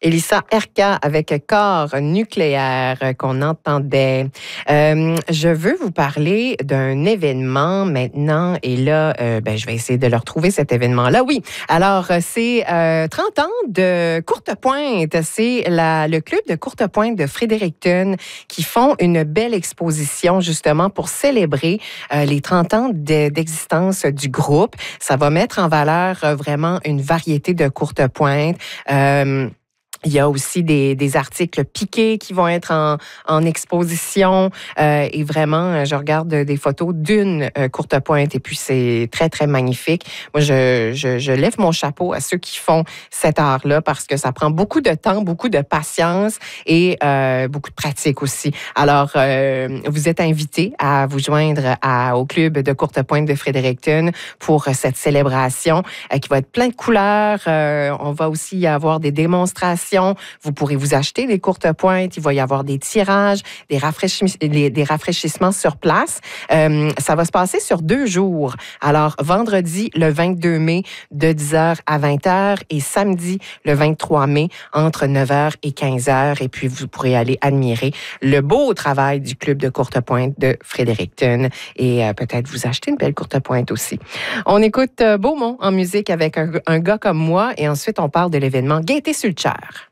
Elissa Erka avec Corps nucléaire qu'on entendait. Je veux vous parler d'un événement maintenant et là, je vais essayer de le retrouver cet événement-là. Oui, alors c'est 30 ans de Courte Pointe. C'est le club de Courte Pointe de Fredericton qui font une belle exposition justement pour célébrer les 30 ans d'existence du groupe. Ça va mettre en valeur vraiment une variété de Courte Pointe. Il y a aussi des articles piqués qui vont être en exposition et vraiment, je regarde des photos d'une Courte Pointe et puis c'est très, très magnifique. Moi, je lève mon chapeau à ceux qui font cet art-là parce que ça prend beaucoup de temps, beaucoup de patience et beaucoup de pratique aussi. Alors, vous êtes invités à vous joindre au club de Courte Pointe de Fredericton pour cette célébration qui va être plein de couleurs. On va aussi y avoir des démonstrations. Vous pourrez vous acheter des Courte Pointe. Il va y avoir des tirages, des rafraîchissements sur place. Ça va se passer sur 2 jours. Alors, vendredi, le 22 mai, de 10h à 20h et samedi, le 23 mai, entre 9h et 15h. Et puis, vous pourrez aller admirer le beau travail du club de Courte Pointe de Fredericton et peut-être vous acheter une belle Courte Pointe aussi. On écoute Beaumont en musique avec un gars comme moi et ensuite, on parle de l'événement Gaieté sur le Cher.